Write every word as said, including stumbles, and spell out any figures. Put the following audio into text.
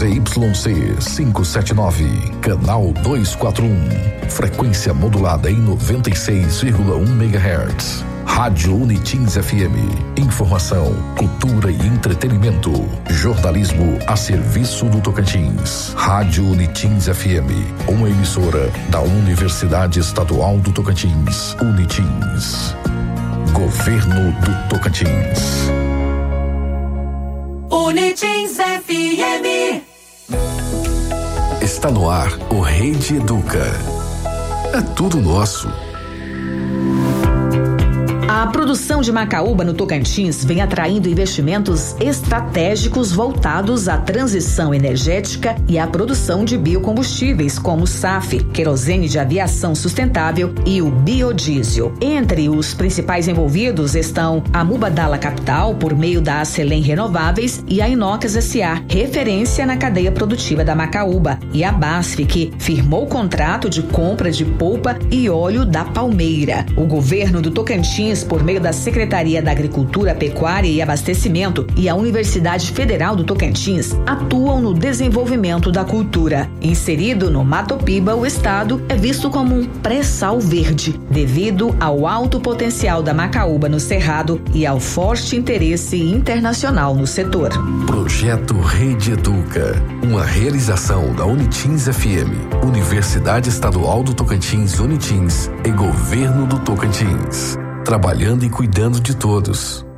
Z Y C quinhentos e setenta e nove, canal duzentos e quarenta e um, frequência modulada em noventa e seis vírgula um megahertz. Rádio Unitins F M, informação, cultura e entretenimento, jornalismo a serviço do Tocantins. Rádio Unitins F M, uma emissora da Universidade Estadual do Tocantins, Unitins. Governo do Tocantins. Unitins F M. Está no ar o Rede Educa. É tudo nosso. A produção de macaúba no Tocantins vem atraindo investimentos estratégicos voltados à transição energética e à produção de biocombustíveis, como o S A F, querosene de aviação sustentável, e o biodiesel. Entre os principais envolvidos estão a Mubadala Capital, por meio da Acelen Renováveis, e a Inocas S A, referência na cadeia produtiva da macaúba, e a BASF, que firmou o contrato de compra de polpa e óleo da palmeira. O governo do Tocantins, por meio da Secretaria da Agricultura, Pecuária e Abastecimento e a Universidade Federal do Tocantins, atuam no desenvolvimento da cultura. Inserido no Mato Piba, o estado é visto como um pré-sal verde, devido ao alto potencial da macaúba no Cerrado e ao forte interesse internacional no setor. Projeto Rede Educa, uma realização da Unitins F M, Universidade Estadual do Tocantins, Unitins e Governo do Tocantins. Trabalhando e cuidando de todos.